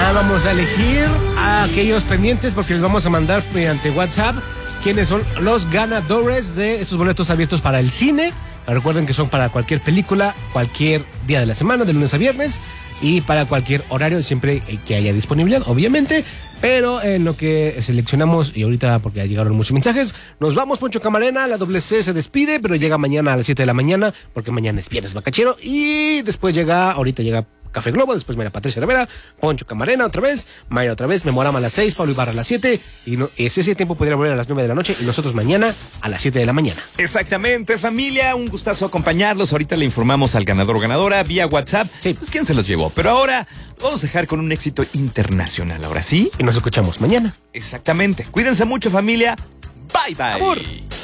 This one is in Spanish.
Ya vamos a elegir a aquellos pendientes porque les vamos a mandar mediante WhatsApp quiénes son los ganadores de estos boletos abiertos para el cine. Recuerden que son para cualquier película, cualquier día de la semana, de lunes a viernes, y para cualquier horario, siempre que haya disponibilidad, obviamente. Pero en lo que seleccionamos, y ahorita porque ya llegaron muchos mensajes, nos vamos. Poncho Camarena, la doble C se despide, pero llega mañana a las 7 de la mañana, porque mañana es viernes bacachero, y después ahorita llega Café Globo, después Mayra Patricia Rivera, Poncho Camarena otra vez, Mayra otra vez, Memorama a las 6, Pablo Ibarra a las 7, y ese tiempo podría volver a las 9 de la noche, y nosotros mañana a las 7 de la mañana. Exactamente, familia, un gustazo acompañarlos. Ahorita le informamos al ganador o ganadora vía WhatsApp, sí, pues quién se los llevó. Pero ahora vamos a dejar con un éxito internacional, ahora sí. Y nos escuchamos mañana. Exactamente, cuídense mucho, familia. Bye, bye. Amor.